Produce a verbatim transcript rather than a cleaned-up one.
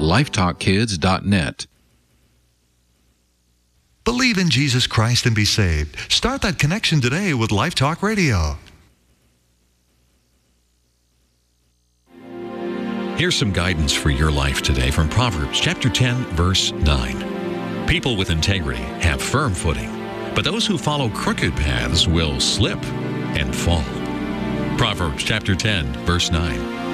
lifetalk kids dot net. Believe in Jesus Christ and be saved. Start that connection today with Life Talk Radio. Here's some guidance for your life today from Proverbs chapter ten, verse nine. People with integrity have firm footing, but those who follow crooked paths will slip and fall. Proverbs chapter ten, verse nine.